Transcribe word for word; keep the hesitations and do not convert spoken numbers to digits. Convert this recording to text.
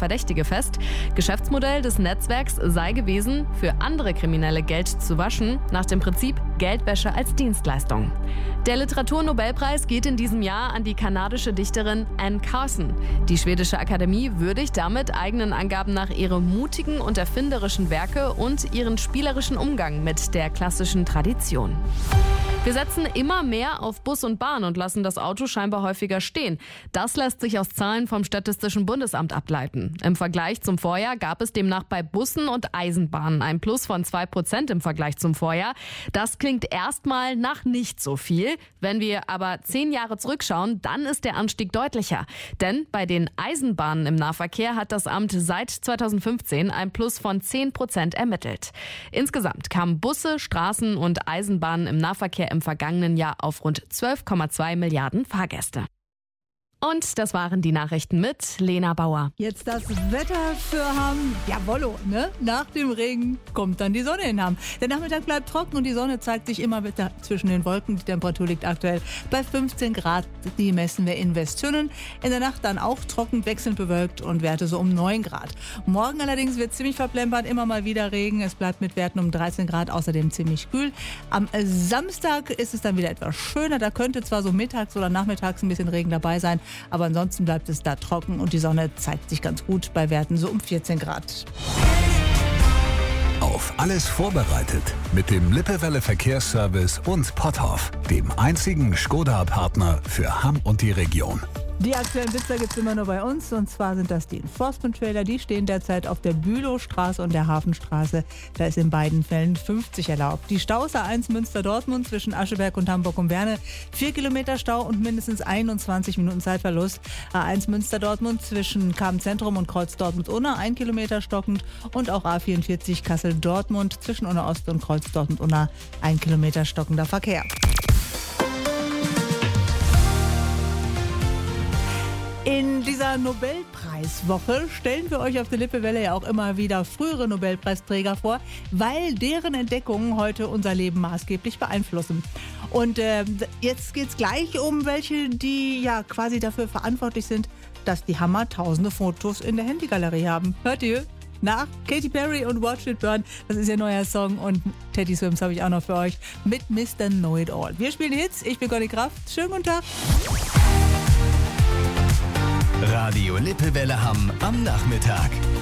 Verdächtige fest. Geschäftsmodell des Netzwerks sei gewesen, für andere Kriminelle Geld zu waschen, nach dem Prinzip Geldwäsche als Dienstleistung. Der Literaturnobelpreis geht in diesem Jahr an die kanadische Dichterin Anne Carson. Die schwedische Akademie würdigt damit eigenen Angaben nach ihre mutigen und erfinderischen Werke und ihren spielerischen Umgang mit der klassischen Tradition. Wir setzen immer mehr auf Bus und Bahn und lassen das Auto scheinbar häufiger stehen. Das lässt sich aus Zahlen vom Statistischen Bundesamt ableiten. Im Vergleich zum Vorjahr gab es demnach bei Bussen und Eisenbahnen ein Plus von zwei Prozent im Vergleich zum Vorjahr. Das klingt erstmal nach nicht so viel. Wenn wir aber zehn Jahre zurückschauen, dann ist der Anstieg deutlicher. Denn bei den Eisenbahnen im Nahverkehr hat das Amt seit zweitausendfünfzehn ein Plus von zehn Prozent ermittelt. Insgesamt kamen Busse, Straßen und Eisenbahnen im Nahverkehr im vergangenen Jahr auf rund zwölf Komma zwei Milliarden Fahrgäste. Und das waren die Nachrichten mit Lena Bauer. Jetzt das Wetter für Hamm. Jawollo, ne? Nach dem Regen kommt dann die Sonne in Hamm. Der Nachmittag bleibt trocken und die Sonne zeigt sich immer wieder zwischen den Wolken. Die Temperatur liegt aktuell bei fünfzehn Grad. Die messen wir in Westtünnen. In der Nacht dann auch trocken, wechselnd bewölkt und Werte so um neun Grad. Morgen allerdings wird ziemlich verplempert, immer mal wieder Regen. Es bleibt mit Werten um dreizehn Grad, außerdem ziemlich kühl. Am Samstag ist es dann wieder etwas schöner. Da könnte zwar so mittags oder nachmittags ein bisschen Regen dabei sein, aber ansonsten bleibt es da trocken und die Sonne zeigt sich ganz gut bei Werten so um vierzehn Grad. Auf alles vorbereitet mit dem Lippewelle Verkehrsservice und Potthoff, dem einzigen Skoda-Partner für Hamm und die Region. Die aktuellen Blitzer gibt es immer nur bei uns, und zwar sind das die Enforcement-Trailer. Die stehen derzeit auf der Bülowstraße und der Hafenstraße. Da ist in beiden Fällen fünfzig erlaubt. Die Staus A eins Münster-Dortmund zwischen Ascheberg und Hamburg-Umwerne. Vier Kilometer Stau und mindestens einundzwanzig Minuten Zeitverlust. A eins Münster-Dortmund zwischen Kamm-Zentrum und Kreuz Dortmund-Unna. Ein Kilometer stockend. Und auch A vierundvierzig Kassel-Dortmund zwischen Unna Ost und Kreuz Dortmund-Unna. Ein Kilometer stockender Verkehr. In dieser Nobelpreiswoche stellen wir euch auf der Lippewelle ja auch immer wieder frühere Nobelpreisträger vor, weil deren Entdeckungen heute unser Leben maßgeblich beeinflussen. Und äh, jetzt geht es gleich um welche, die ja quasi dafür verantwortlich sind, dass die Hammer tausende Fotos in der Handygalerie haben. Hört ihr? Nach Katy Perry und Watch It Burn. Das ist ihr neuer Song, und Teddy Swims habe ich auch noch für euch mit Mister Know It All. Wir spielen Hits. Ich bin Conny Kraft. Schönen guten Tag. Radio Lippewelle Hamm am Nachmittag.